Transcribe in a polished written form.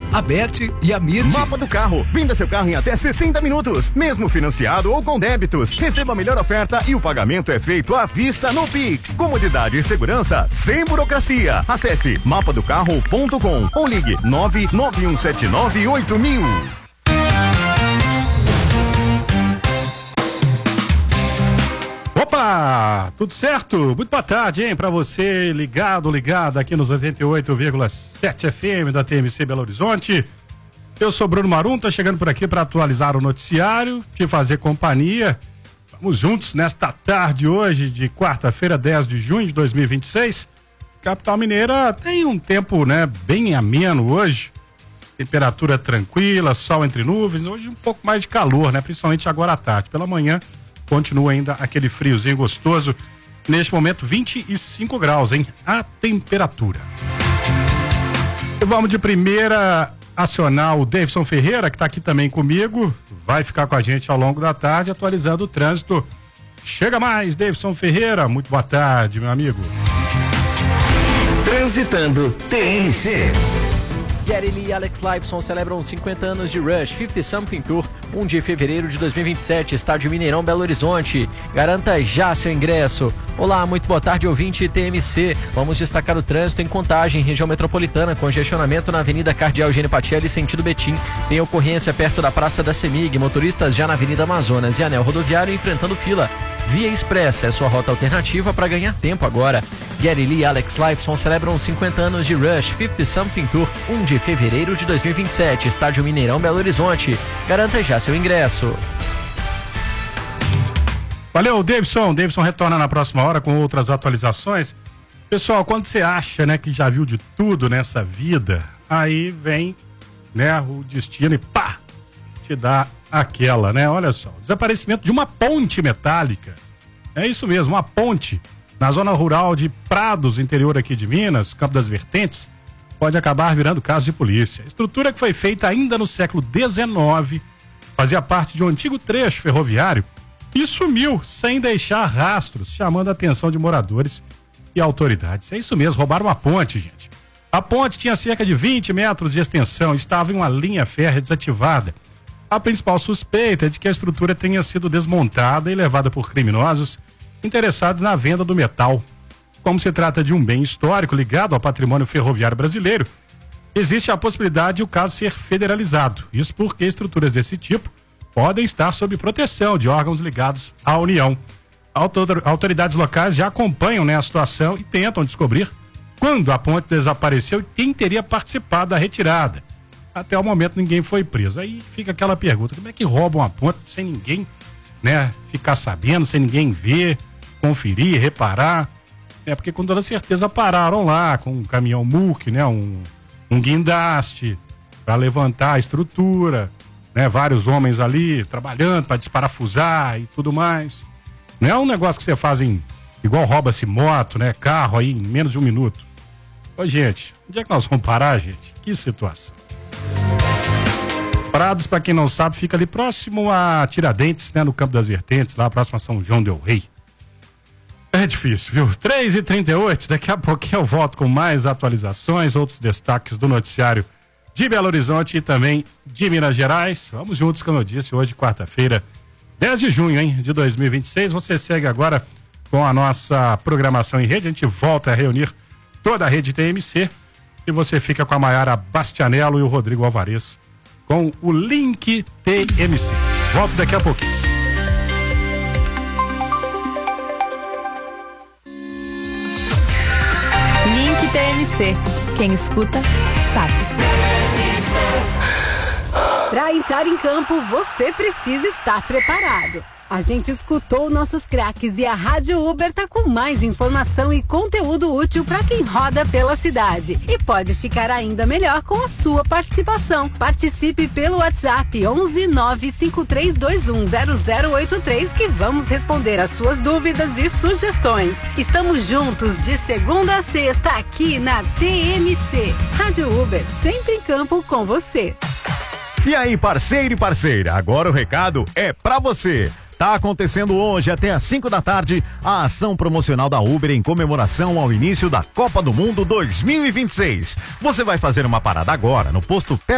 a Berti e a Mirti. Mapa do Carro. Venda seu carro em até 60 minutos, mesmo financiado ou com débitos. Receba a melhor oferta e o pagamento é feito à vista no Pix. Comodidade e segurança sem burocracia. Acesse mapadocarro.com ou ligue 991798000. Opa, tudo certo? Muito boa tarde, hein, pra você ligado aqui nos 88,7 FM da TMC Belo Horizonte. Eu sou Bruno Marum, tô chegando por aqui para atualizar o noticiário, te fazer companhia. Vamos juntos nesta tarde hoje de quarta-feira, 10 de junho de 2026. Capital Mineira tem um tempo, né, bem ameno hoje. Temperatura tranquila, sol entre nuvens, hoje um pouco mais de calor, né, principalmente agora à tarde. Pela manhã continua ainda aquele friozinho gostoso. Neste momento, 25 graus, hein? A temperatura. E vamos de primeira acionar o Davidson Ferreira, que está aqui também comigo. Vai ficar com a gente ao longo da tarde, atualizando o trânsito. Chega mais, Davidson Ferreira. Muito boa tarde, meu amigo. Transitando TMC. Gary Lee e Alex Lifeson celebram 50 anos de Rush 50 Something Tour, 1 de fevereiro de 2027, Estádio Mineirão, Belo Horizonte. Garanta já seu ingresso. Olá, muito boa tarde, ouvinte TMC. Vamos destacar o trânsito em Contagem, região metropolitana, congestionamento na Avenida Cardeal Eugênio Patielli, sentido Betim. Tem ocorrência perto da Praça da Semig, motoristas já na Avenida Amazonas e Anel Rodoviário enfrentando fila. Via Expressa é sua rota alternativa para ganhar tempo agora. Gary Lee e Alex Lifeson celebram 50 anos de Rush 50 Something Tour, 1 de fevereiro de 2027, Estádio Mineirão, Belo Horizonte. Garanta já seu ingresso. Valeu, Davidson. Davidson retorna na próxima hora com outras atualizações. Pessoal, quando você acha, né, que já viu de tudo nessa vida, aí vem, né, o destino e pá, te dá aquela, né? Olha só, o desaparecimento de uma ponte metálica. É isso mesmo, uma ponte na zona rural de Prados, interior aqui de Minas, Campo das Vertentes, pode acabar virando caso de polícia. A estrutura que foi feita ainda no século XIX fazia parte de um antigo trecho ferroviário e sumiu sem deixar rastros, chamando a atenção de moradores e autoridades. É isso mesmo, roubaram uma ponte, gente. A ponte tinha cerca de 20 metros de extensão, estava em uma linha férrea desativada. A principal suspeita é de que a estrutura tenha sido desmontada e levada por criminosos interessados na venda do metal. Como se trata de um bem histórico ligado ao patrimônio ferroviário brasileiro, existe a possibilidade de o caso ser federalizado. Isso porque estruturas desse tipo podem estar sob proteção de órgãos ligados à União. Autoridades locais já acompanham, né, a situação e tentam descobrir quando a ponte desapareceu e quem teria participado da retirada. Até o momento ninguém foi preso. Aí fica aquela pergunta, como é que roubam a ponte sem ninguém, né, ficar sabendo, sem ninguém ver, conferir, reparar? É porque com toda certeza pararam lá com um caminhão muque, né, um guindaste para levantar a estrutura, né, vários homens ali trabalhando para desparafusar e tudo mais. Não é um negócio que você faz igual rouba-se moto, né, carro aí em menos de um minuto. Ô, gente, onde é que nós vamos parar, gente? Que situação. Prados, para quem não sabe, fica ali próximo a Tiradentes, né, no Campo das Vertentes, lá próximo a São João del Rei. É difícil, viu? 3h38, daqui a pouquinho eu volto com mais atualizações, outros destaques do noticiário de Belo Horizonte e também de Minas Gerais. Vamos juntos, como eu disse, hoje, quarta-feira, 10 de junho, hein, de 2026. Você segue agora com a nossa programação em rede. A gente volta a reunir toda a rede TMC e você fica com a Maiara Bastianello e o Rodrigo Alvarez com o Link TMC. Volto daqui a pouquinho. Link TMC. Quem escuta, sabe. Para entrar em campo, você precisa estar preparado. A gente escutou nossos craques e a Rádio Uber tá com mais informação e conteúdo útil para quem roda pela cidade. E pode ficar ainda melhor com a sua participação. Participe pelo WhatsApp 11 95321 0083 que vamos responder as suas dúvidas e sugestões. Estamos juntos de segunda a sexta aqui na TMC. Rádio Uber, sempre em campo com você. E aí, parceiro e parceira, agora o recado é pra você. Tá acontecendo hoje até às 5 da tarde a ação promocional da Uber em comemoração ao início da Copa do Mundo 2026. Você vai fazer uma parada agora no posto